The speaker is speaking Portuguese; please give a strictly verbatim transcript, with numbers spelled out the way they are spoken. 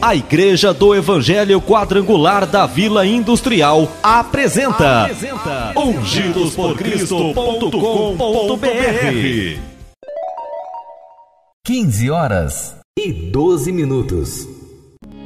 A Igreja do Evangelho Quadrangular da Vila Industrial apresenta, apresenta ungidos por cristo ponto com ponto br. quinze horas e doze minutos.